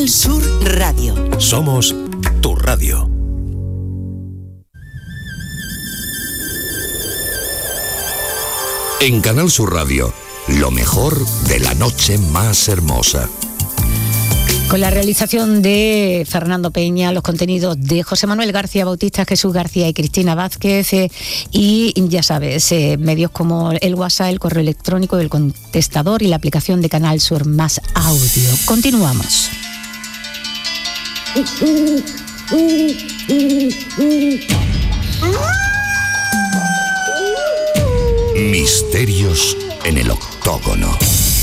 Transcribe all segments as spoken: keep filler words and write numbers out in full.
Canal Sur Radio. Somos tu radio. En Canal Sur Radio, lo mejor de la noche más hermosa. Con la realización de Fernando Peña, los contenidos de José Manuel García Bautista, Jesús García y Cristina Vázquez, eh, y ya sabes, eh, medios como el WhatsApp, el correo electrónico, el contestador y la aplicación de Canal Sur Más Audio. Continuamos. Misterios en el octógono.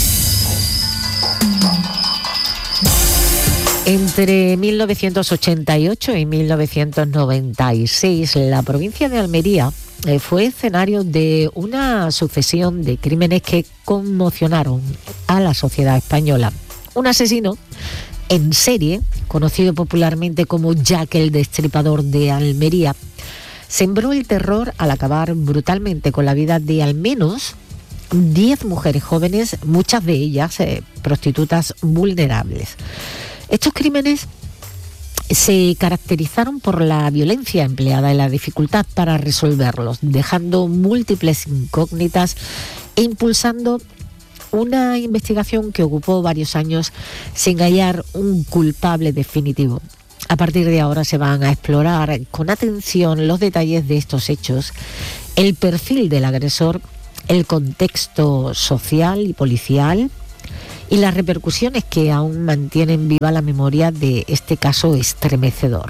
Entre mil novecientos ochenta y ocho y mil novecientos noventa y seis, la provincia de Almería eh, fue escenario de una sucesión de crímenes que conmocionaron a la sociedad española. Un asesino en serie, conocido popularmente como Jack el Destripador de Almería, sembró el terror al acabar brutalmente con la vida de al menos diez mujeres jóvenes, muchas de ellas eh, prostitutas vulnerables. Estos crímenes se caracterizaron por la violencia empleada y la dificultad para resolverlos, dejando múltiples incógnitas e impulsando una investigación que ocupó varios años sin hallar un culpable definitivo. A partir de ahora se van a explorar con atención los detalles de estos hechos, el perfil del agresor, el contexto social y policial y las repercusiones que aún mantienen viva la memoria de este caso estremecedor.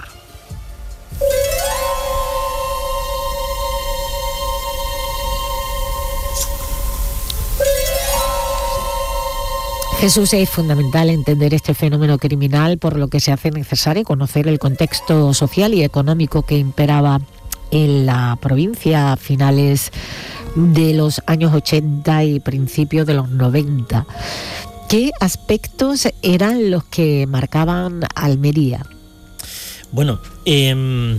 Jesús, es fundamental entender este fenómeno criminal, por lo que se hace necesario conocer el contexto social y económico que imperaba en la provincia a finales de los años ochenta y principios de los noventa. ¿Qué aspectos eran los que marcaban Almería? Bueno, eh,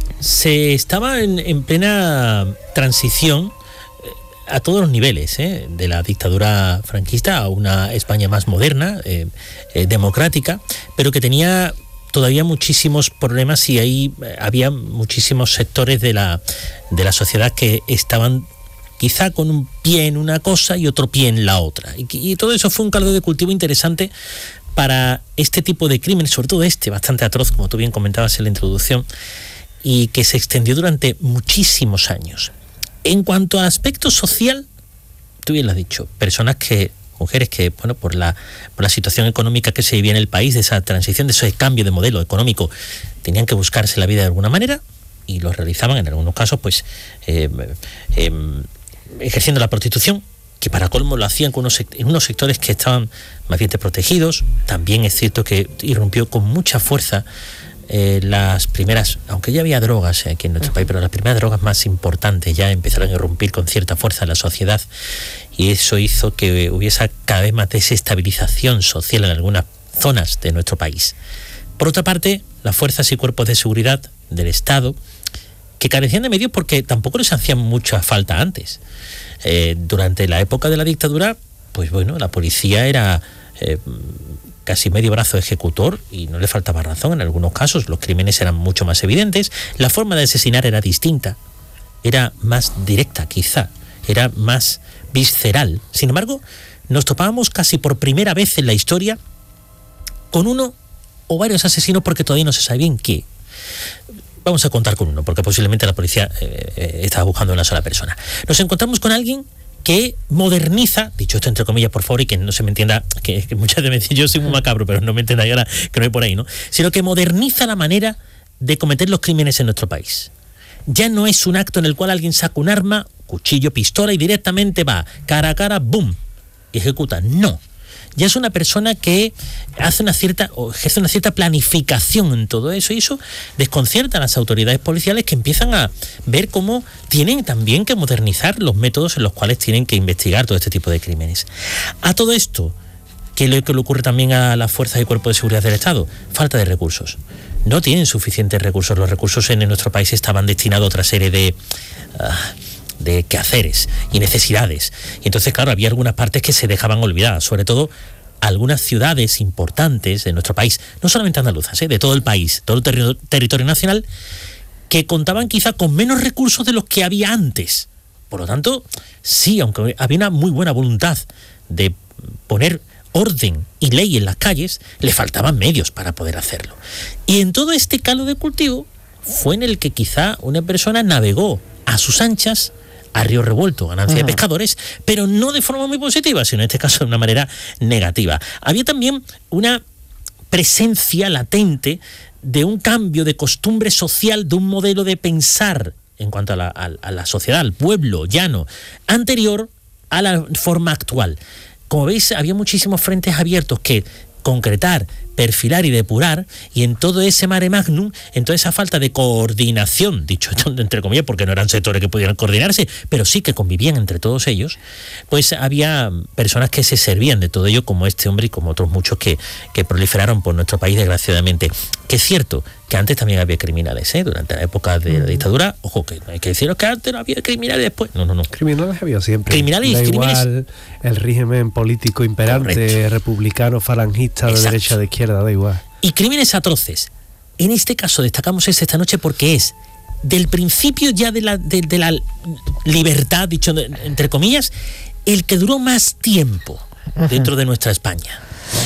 se estaba en, en plena transición a todos los niveles, ¿eh? de la dictadura franquista a una España más moderna, eh, eh, democrática, pero que tenía todavía muchísimos problemas y ahí había muchísimos sectores de la, de la sociedad que estaban quizá con un pie en una cosa y otro pie en la otra. Y, y todo eso fue un caldo de cultivo interesante para este tipo de crímenes, sobre todo este, bastante atroz, como tú bien comentabas en la introducción, y que se extendió durante muchísimos años. En cuanto a aspecto social, tú bien lo has dicho, personas que, mujeres que, bueno, por la, por la situación económica que se vivía en el país, de esa transición, de ese cambio de modelo económico, tenían que buscarse la vida de alguna manera y lo realizaban en algunos casos, pues, eh, eh, ejerciendo la prostitución, que para colmo lo hacían con unos, en unos sectores que estaban más bien desprotegidos. También es cierto que irrumpió con mucha fuerza eh, las primeras, aunque ya había drogas aquí en nuestro país, pero las primeras drogas más importantes ya empezaron a irrumpir con cierta fuerza en la sociedad, y eso hizo que hubiese cada vez más desestabilización social en algunas zonas de nuestro país. Por otra parte, las fuerzas y cuerpos de seguridad del Estado, que carecían de medios porque tampoco les hacían mucha falta antes. Eh, durante la época de la dictadura, pues bueno, la policía era eh, casi medio brazo ejecutor y no le faltaba razón en algunos casos. Los crímenes eran mucho más evidentes, la forma de asesinar era distinta, era más directa quizá, era más visceral. Sin embargo, nos topábamos casi por primera vez en la historia con uno o varios asesinos, porque todavía no se sabe bien qué. Vamos a contar con uno, porque posiblemente la policía eh, eh, estaba buscando una sola persona. Nos encontramos con alguien que moderniza, dicho esto entre comillas por favor y que no se me entienda, que, que muchas veces me dicen yo soy muy macabro, pero no me entendáis ahora que no hay por ahí, ¿no? Sino que moderniza la manera de cometer los crímenes en nuestro país. Ya no es un acto en el cual alguien saca un arma, cuchillo, pistola y directamente va cara a cara, ¡boom!, y ejecuta. No. Ya es una persona que hace una cierta o ejerce una cierta planificación en todo eso, y eso desconcierta a las autoridades policiales, que empiezan a ver cómo tienen también que modernizar los métodos en los cuales tienen que investigar todo este tipo de crímenes. A todo esto, ¿qué es lo que le ocurre también a las fuerzas y cuerpos de seguridad del Estado? Falta de recursos. No tienen suficientes recursos. Los recursos en nuestro país estaban destinados a otra serie de... Uh, de quehaceres y necesidades, y entonces claro, había algunas partes que se dejaban olvidadas, sobre todo algunas ciudades importantes de nuestro país, no solamente andaluzas, ¿eh? de todo el país, todo el terri- territorio nacional, que contaban quizá con menos recursos de los que había antes. Por lo tanto, sí, aunque había una muy buena voluntad de poner orden y ley en las calles, le faltaban medios para poder hacerlo. Y en todo este caldo de cultivo fue en el que quizá una persona navegó a sus anchas a río revuelto, ganancia uh-huh. de pescadores, pero no de forma muy positiva, sino en este caso de una manera negativa. Había también una presencia latente de un cambio de costumbre social, de un modelo de pensar en cuanto a la, a, a la sociedad, al pueblo llano, anterior a la forma actual. Como veis, había muchísimos frentes abiertos que concretar, perfilar y depurar, y en todo ese mare magnum, en toda esa falta de coordinación, dicho entre comillas, porque no eran sectores que pudieran coordinarse, pero sí que convivían entre todos ellos, pues había personas que se servían de todo ello, como este hombre y como otros muchos que, que proliferaron por nuestro país, desgraciadamente. Que es cierto que antes también había criminales, ¿eh? Durante la época de la dictadura, ojo, que no hay que deciros que antes no había criminales después, no, no, no. Criminales había siempre. Criminales da y igual crímenes. El régimen político imperante, correcto, republicano, falangista, de exacto, derecha, de izquierda, da igual. Y crímenes atroces. En este caso destacamos ese esta noche porque es del principio ya de la, de, de la libertad, dicho de, entre comillas, el que duró más tiempo dentro de nuestra España.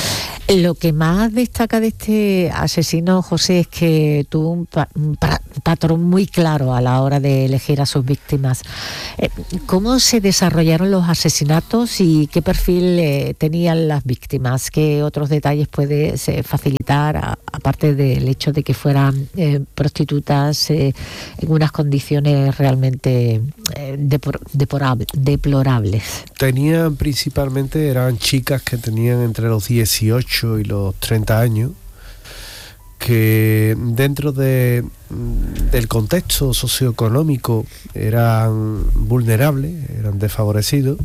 Lo que más destaca de este asesino, José, es que tuvo un, pa- un pa- patrón muy claro a la hora de elegir a sus víctimas. Eh, ¿Cómo se desarrollaron los asesinatos y qué perfil eh, tenían las víctimas? ¿Qué otros detalles puede eh, facilitar, a, aparte del hecho de que fueran eh, prostitutas eh, en unas condiciones realmente eh, depor- deporable- deplorables? Tenían principalmente, eran chicas que tenían entre los dieciocho y los treinta años, que dentro de, del contexto socioeconómico eran vulnerables, eran desfavorecidos.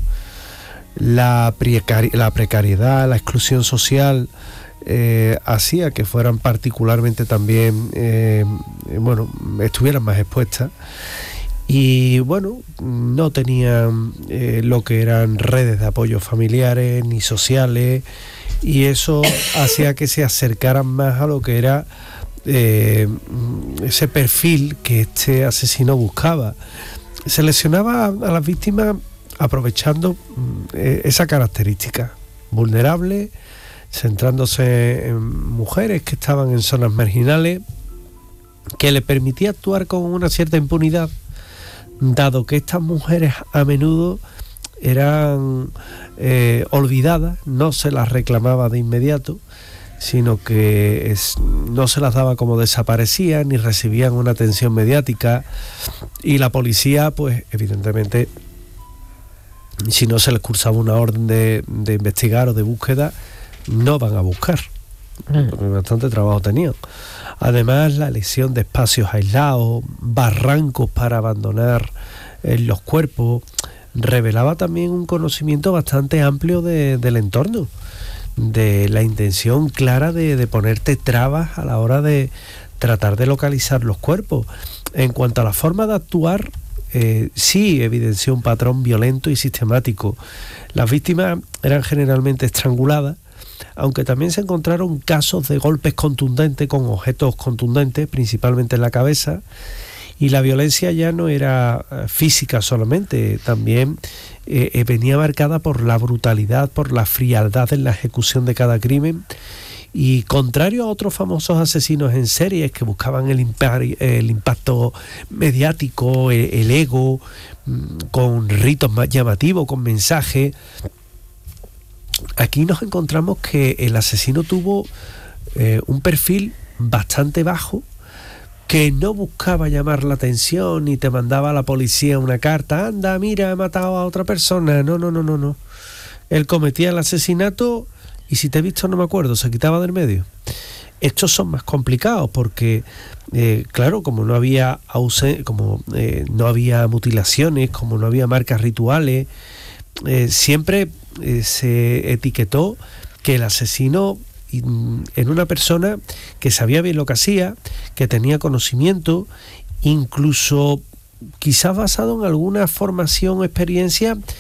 La, precari- la precariedad, la exclusión social eh, hacía que fueran particularmente también, eh, bueno, estuvieran más expuestas. Y bueno, no tenían eh, lo que eran redes de apoyo familiares ni sociales, y eso hacía que se acercaran más a lo que era eh, ese perfil que este asesino buscaba. Seleccionaba a las víctimas aprovechando eh, esa característica, vulnerable, centrándose en mujeres que estaban en zonas marginales, que le permitía actuar con una cierta impunidad, dado que estas mujeres a menudo eran eh, olvidadas, no se las reclamaba de inmediato, sino que es, no se las daba como desaparecías, ni recibían una atención mediática, y la policía, pues evidentemente, si no se les cursaba una orden de, de investigar o de búsqueda, no van a buscar, porque bastante trabajo tenían. Además, la elección de espacios aislados, barrancos para abandonar eh, los cuerpos, revelaba también un conocimiento bastante amplio de, del entorno, de la intención clara de, de ponerte trabas a la hora de tratar de localizar los cuerpos. En cuanto a la forma de actuar, eh, sí evidenció un patrón violento y sistemático. Las víctimas eran generalmente estranguladas, aunque también se encontraron casos de golpes contundentes con objetos contundentes, principalmente en la cabeza. Y la violencia ya no era física solamente, también eh, venía marcada por la brutalidad, por la frialdad en la ejecución de cada crimen. Y contrario a otros famosos asesinos en series que buscaban el, impar- el impacto mediático, el, el ego, con ritos más llamativos, con mensajes, aquí nos encontramos que el asesino tuvo eh, un perfil bastante bajo, que no buscaba llamar la atención ni te mandaba a la policía una carta, anda, mira, he matado a otra persona. No, no, no, no, no. Él cometía el asesinato y si te he visto no me acuerdo, se quitaba del medio. Estos son más complicados porque, eh, claro, como no había ausen- como eh, no había mutilaciones, como no había marcas rituales, eh, siempre eh, se etiquetó que el asesino en una persona que sabía bien lo que hacía, que tenía conocimiento, incluso quizás basado en alguna formación o experiencia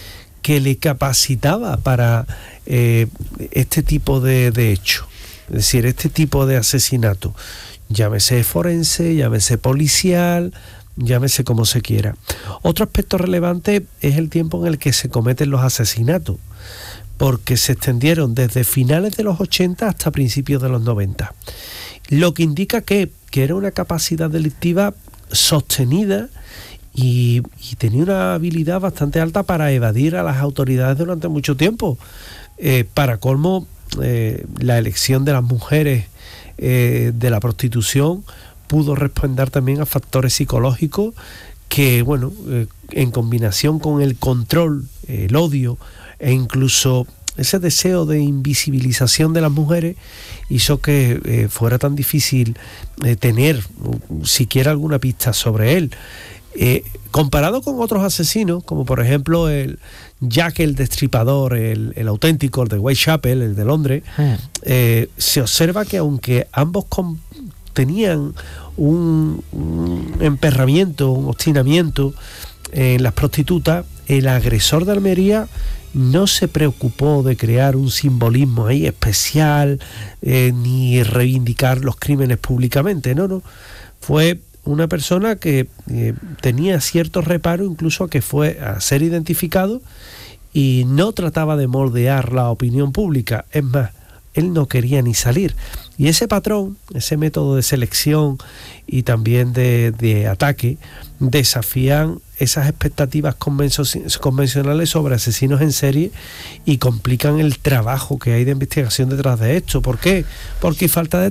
que le capacitaba para eh, este tipo de, de hecho, es decir, este tipo de asesinato, llámese forense, llámese policial, llámese como se quiera. Otro aspecto relevante es el tiempo en el que se cometen los asesinatos, porque se extendieron desde finales de los ochenta hasta principios de los noventa, lo que indica que, que era una capacidad delictiva sostenida y, y tenía una habilidad bastante alta para evadir a las autoridades durante mucho tiempo. Eh, para colmo, eh, la elección de las mujeres eh, de la prostitución pudo responder también a factores psicológicos que, bueno, eh, en combinación con el control, el odio e incluso ese deseo de invisibilización de las mujeres hizo que eh, fuera tan difícil eh, tener uh, siquiera alguna pista sobre él. Eh, comparado con otros asesinos, como por ejemplo el Jack el Destripador, el, el auténtico, el de Whitechapel, el de Londres, eh, se observa que aunque ambos con, tenían un, un emperramiento, un obstinamiento en las prostitutas, el agresor de Almería no se preocupó de crear un simbolismo ahí especial, eh, ni reivindicar los crímenes públicamente, no, no. Fue una persona que eh, tenía cierto reparo incluso a que fue a ser identificado y no trataba de moldear la opinión pública. Es más, él no quería ni salir. Y ese patrón, ese método de selección y también de, de ataque, desafían esas expectativas convencionales sobre asesinos en serie y complican el trabajo que hay de investigación detrás de esto. ¿Por qué? Porque hay falta de